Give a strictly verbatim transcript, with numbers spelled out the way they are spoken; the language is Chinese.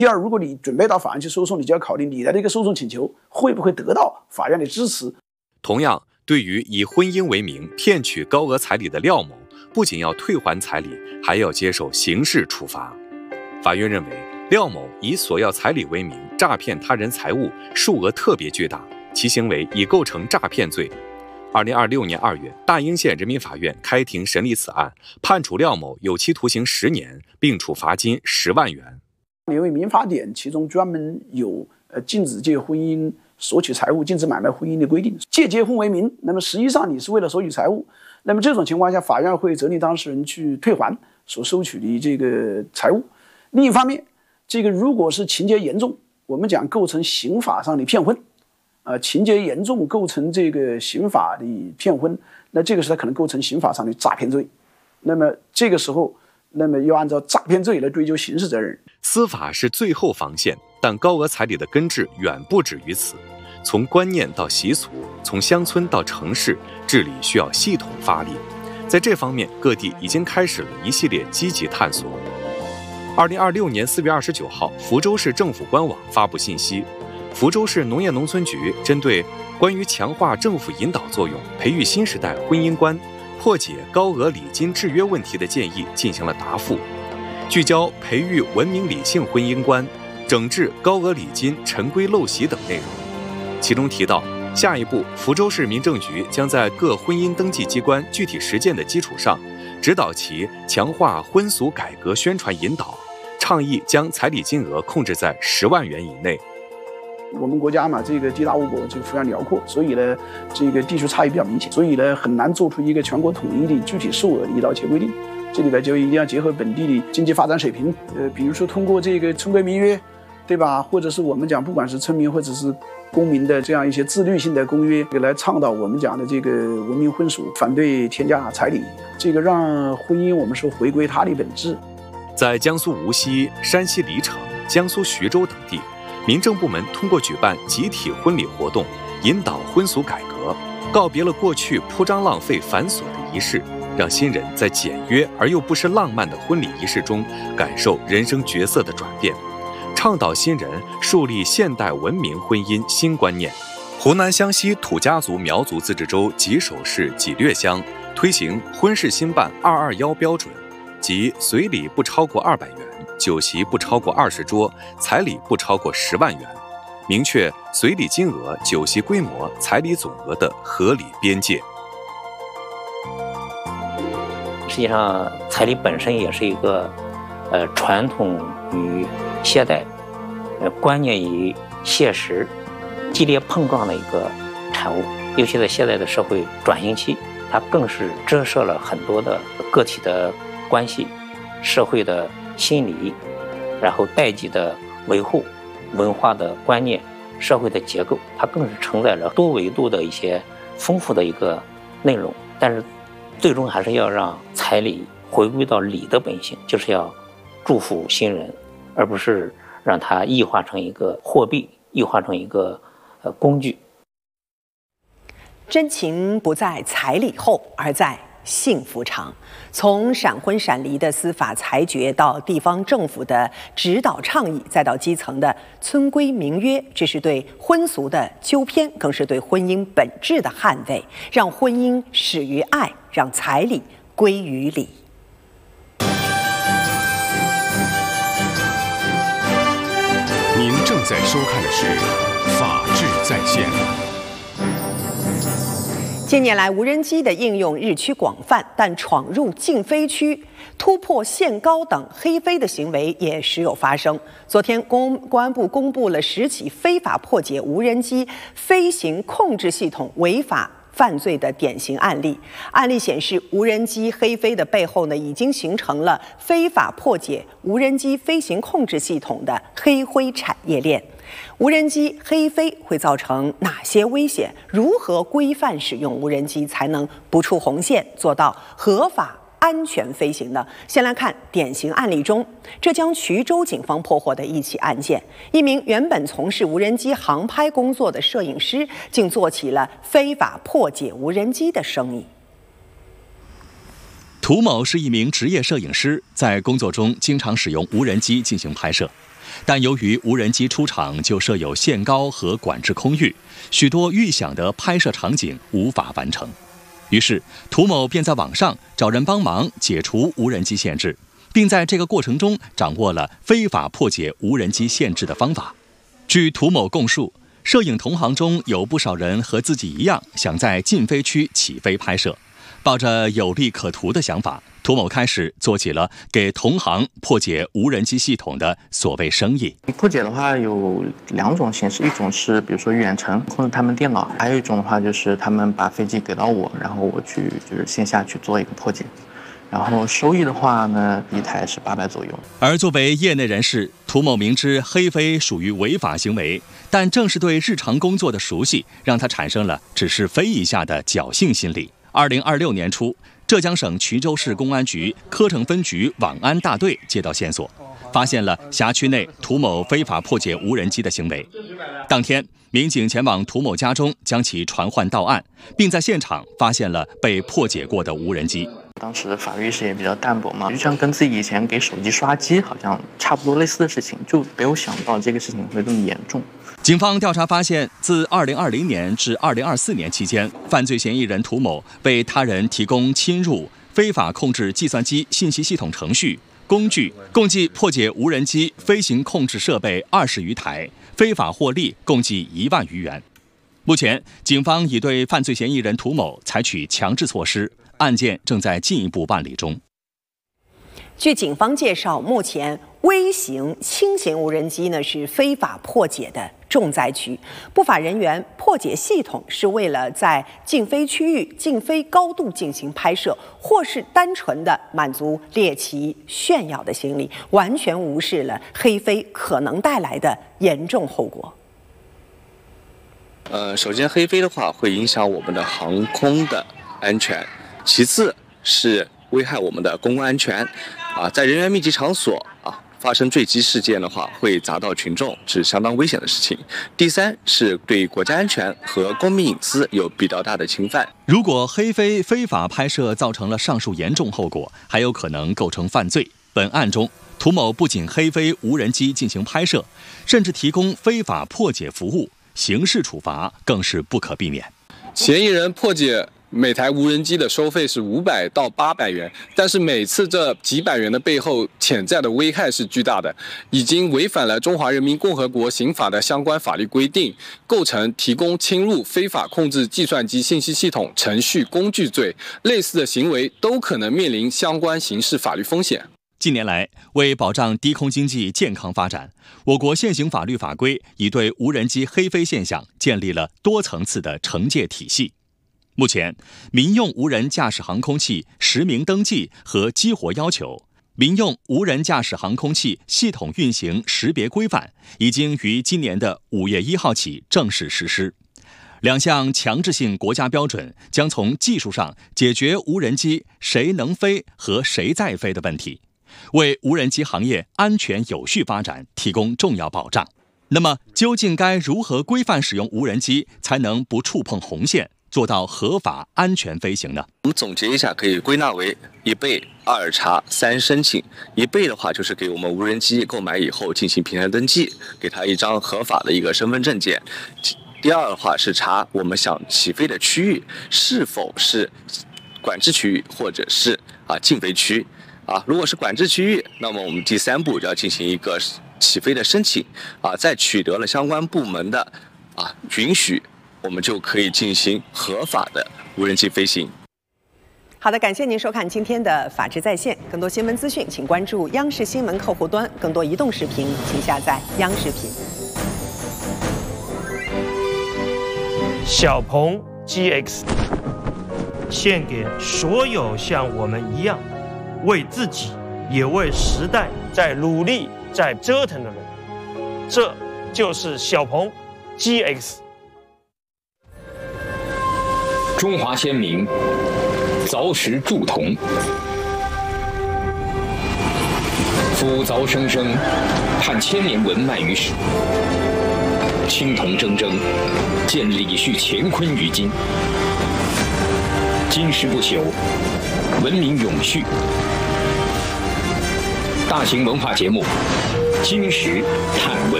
第二，如果你准备到法院去诉讼，你就要考虑你的这个诉讼请求会不会得到法院的支持。 同样，对于以婚姻为名骗取高额彩礼的廖某，不仅要退还彩礼，还要接受刑事处罚。法院认为，廖某以索要彩礼为名诈骗他人财物，数额特别巨大，其行为已构成诈骗罪。二零二六年二月，大英县人民法院开庭审理此案，判处廖某有期徒刑十年，并处罚金十万元。 因为民法典其中专门有呃禁止借婚姻索取财物、禁止买卖婚姻的规定，借结婚为名，那么实际上你是为了索取财物，那么这种情况下，法院会责令当事人去退还所收取的这个财物。另一方面，这个如果是情节严重，我们讲构成刑法上的骗婚，呃，情节严重构成这个刑法的骗婚，那这个时候可能构成刑法上的诈骗罪。那么这个时候，那么要按照诈骗罪来追究刑事责任。 司法是最后防线，但高额彩礼的根治远不止于此。从观念到习俗，从乡村到城市，治理需要系统发力。在这方面，各地已经开始了一系列积极探索。二零二六年四月二十九号，福州市政府官网发布信息，福州市农业农村局针对关于强化政府引导作用、培育新时代婚姻观、破解高额礼金制约问题的建议进行了答复，聚焦培育文明理性婚姻观、整治高额礼金陈规陋习等内容。其中提到，下一步福州市民政局将在各婚姻登记机关具体实践的基础上，指导其强化婚俗改革宣传引导，倡议将彩礼金额控制在十万元以内。 我们国家嘛，这个地大物博，这个幅员辽阔，所以呢，这个地区差异比较明显，所以呢，很难做出一个全国统一的具体数额的一刀切规定。这里边就一定要结合本地的经济发展水平，呃，比如说通过这个村规民约，对吧？或者是我们讲，不管是村民或者是公民的这样一些自律性的公约，来倡导我们讲的这个文明婚俗，反对添加彩礼，这个让婚姻我们说回归它的本质。 在江苏无锡、山西黎城、江苏徐州等地，民政部门通过举办集体婚礼活动，引导婚俗改革，告别了过去铺张浪费繁琐的仪式，让新人在简约而又不失浪漫的婚礼仪式中感受人生角色的转变，倡导新人树立现代文明婚姻新观念。湖南湘西土家族苗族自治州吉首市济略乡推行婚事兴办二二一标准，即随礼不超过二百元，酒席不超过二十桌，彩礼不超过十万元，明确随礼金额、酒席规模、彩礼总额的合理边界。 实际上，彩礼本身也是一个，呃，传统与现代，呃，观念与现实激烈碰撞的一个产物。尤其在现在的社会转型期，它更是折射了很多的个体的关系、社会的心理，然后代际的维护、文化的观念、社会的结构，它更是承载了多维度的一些丰富的一个内容。但是，最终还是要让彩礼回归到礼的本性，就是要祝福新人，而不是让它异化成一个货币，异化成一个呃工具。 真情不在彩礼后，而在幸福长。从闪婚闪离的司法裁决，到地方政府的指导倡议，再到基层的村规民约，这是对婚俗的纠偏，更是对婚姻本质的捍卫，让婚姻始于爱，让彩礼归于礼。 您正在收看的是《法治在线》。 近年来，无人机的应用日趋广泛，但闯入禁飞区、突破限高等黑飞的行为也时有发生。昨天，公公安部公布了十起非法破解无人机飞行控制系统违法犯罪的典型案例。案例显示，无人机黑飞的背后呢，已经形成了非法破解无人机飞行控制系统的黑灰产业链。无人机黑飞会造成哪些危险？如何规范使用无人机才能不触红线，做到合法安全飞行呢？先来看典型案例中，浙江衢州警方破获的一起案件：一名原本从事无人机航拍工作的摄影师，竟做起了非法破解无人机的生意。 涂某是一名职业摄影师，在工作中经常使用无人机进行拍摄。 但由于无人机出厂就设有限高和管制空域，许多预想的拍摄场景无法完成。于是，涂某便在网上找人帮忙解除无人机限制，并在这个过程中掌握了非法破解无人机限制的方法。据涂某供述，摄影同行中有不少人和自己一样想在禁飞区起飞拍摄，抱着有利可图的想法，涂某开始做起了给同行破解无人机系统的所谓生意。 破解的话有两种形式，一种是比如说远程控制他们电脑，还有一种的话就是他们把飞机给到我，然后我去就是线下去做一个破解。然后收益的话呢，一台是八百左右。 而作为业内人士，涂某明知黑飞属于违法行为，但正是对日常工作的熟悉，让他产生了只是飞一下的侥幸心理。二零二六年初，浙江省衢州市公安局科城分局网安大队接到线索，发现了辖区内涂某非法破解无人机的行为。当天，民警前往涂某家中，将其传唤到案，并在现场发现了被破解过的无人机。 当时法律意识也比较淡薄嘛，就像跟自己以前给手机刷机好像差不多类似的事情，就没有想到这个事情会这么严重。 警方调查发现，自二零二零年至二零二四年期间，犯罪嫌疑人涂某为他人提供侵入、非法控制计算机信息系统程序、工具，共计破解无人机飞行控制设备二十余台，非法获利共计一万余元。目前，警方已对犯罪嫌疑人涂某采取强制措施，案件正在进一步办理中。 据警方介绍，目前微型、轻型无人机呢是非法破解的重灾区。不法人员破解系统是为了在禁飞区域、禁飞高度进行拍摄，或是单纯的满足猎奇炫耀的心理，完全无视了黑飞可能带来的严重后果。 呃，首先黑飞的话会影响我们的航空的安全，其次是危害我们的公共安全。啊，在人员密集场所啊发生坠机事件的话，会砸到群众，是相当危险的事情。第三是对国家安全和公民隐私有比较大的侵犯。 如果黑飞非法拍摄造成了上述严重后果，还有可能构成犯罪。本案中，涂某不仅黑飞无人机进行拍摄，甚至提供非法破解服务，刑事处罚更是不可避免。 嫌疑人破解每台无人机的收费是五百到八百元，但是每次这几百元的背后潜在的危害是巨大的，已经违反了中华人民共和国刑法的相关法律规定，构成提供侵入非法控制计算机信息系统程序工具罪，类似的行为都可能面临相关刑事法律风险。 近年来，为保障低空经济健康发展，我国现行法律法规已对无人机黑飞现象建立了多层次的惩戒体系。目前，民用无人驾驶航空器实名登记和激活要求、民用无人驾驶航空器系统运行识别规范已经于今年的五月一号起正式实施。两项强制性国家标准将从技术上解决无人机谁能飞和谁在飞的问题，为无人机行业安全有序发展提供重要保障。那么，究竟该如何规范使用无人机，才能不触碰红线，做到合法安全飞行呢？ 我们总结一下，可以归纳为一备、二查、三申请。一备的话，就是给我们无人机购买以后进行平台登记，给他一张合法的一个身份证件。第二的话是查我们想起飞的区域是否是管制区域或者是啊禁飞区。啊，如果是管制区域，那么我们第三步就要进行一个起飞的申请，啊，在取得了相关部门的啊允许，我们就可以进行合法的无人机飞行。 好的，感谢您收看今天的《法治在线》，更多新闻资讯，请关注央视新闻客户端，更多移动视频，请下载央视频。 小鹏 G X 献给所有像我们一样为自己也为时代在努力在折腾的人，这就是小鹏 G X。 中华先民凿石铸铜，夫凿生生，探千年文脉于史，青铜铮铮，见李旭乾坤于今。今时不朽，文明永续。大型文化节目《 今时探问